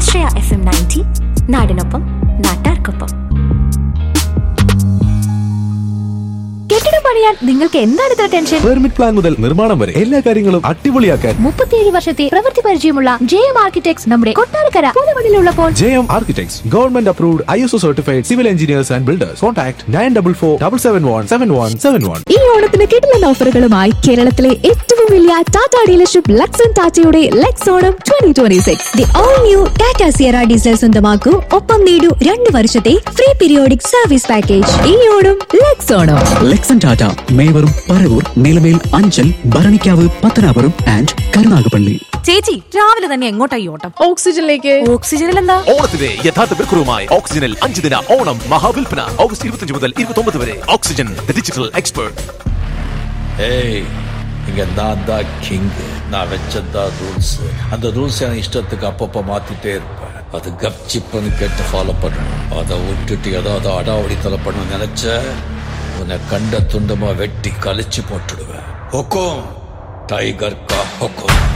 ആശ്രയ FM 90 നാടിനൊപ്പം നാട്ടാർക്കൊപ്പം. കെട്ടിടം പണിയാൻ നിങ്ങൾക്ക് എന്താണ് ഇത്ര ടെൻഷൻ? പെർമിറ്റ് പ്ലാൻ മുതൽ നിർമ്മാണം വരെ എല്ലാ കാര്യങ്ങളും അടിപൊളിയാക്കാൻ 37 വർഷത്തെ പ്രവൃത്തി പരിചയമുള്ള JM ആർക്കിടെക്ട്സ് നമ്മുടെ Kottarakkara പുതുമണിലുള്ളപ്പോൾ. JM Architects, Government Approved, ISO Certified Civil Engineers and Builders. Contact 9447717171. ഈ ഓണത്തിന് കിടിലൻ ഓഫറുകളുമായി കേരളത്തിലെ ഏറ്റവും വലിയ ടാറ്റ ഡീലർഷിപ്പ് ലക്സൺ ടാറ്റയുടെ Lex Onam 2026. The all new Tata Sierra diesel സ്വന്തമാക്കൂ, ഒപ്പം നേടൂ 2 വർഷത്തെ ഫ്രീ പീരിയോഡിക് സർവീസ് പാക്കേജ്. ഈ ഓണം ലെക്സ് ഓണം. ലെക്സൺ ടാറ്റ മേവറും പറവൂർ, നിലമേൽ, അഞ്ചൽ, ഭരണിക്കാവ്, പത്തനാപുരം ആൻഡ് കരുനാഗപ്പള്ളി. ചേച്ചി രാവിലെ തന്നെ എങ്ങോട്ടായി ഓട്ടം? ഓക്സിജനിലേക്ക്. ഓക്സിജനിൽ എന്താ? ഓണത്തിന്റെ യഥാർത്ഥ വിൽക്കുറവുമായി ഓക്സിജനിൽ 5 ദിന ഓണം മഹാവിൽപ്പന ഓഗസ്റ്റ് 25 മുതൽ 29 വരെ. Oxygen, the digital expert. இங்க நான் தான் கிங். நான் வச்சதா ரூல்ஸ். அந்த ரூல்ஸ் என் இஷ்டத்துக்கு அப்பப்ப மாத்திட்டே இருப்பேன். அது கப்சிப்புன்னு கேட்டு ஃபாலோ பண்ணணும். அதை விட்டுட்டு ஏதாவது அடாவடித்தலை பண்ண நினைச்ச உன்னை கண்ட துண்டமா வெட்டி கழிச்சு போட்டுடுவேன். ஹொக்கோம் டைகர் கா ஹொக்கோம்.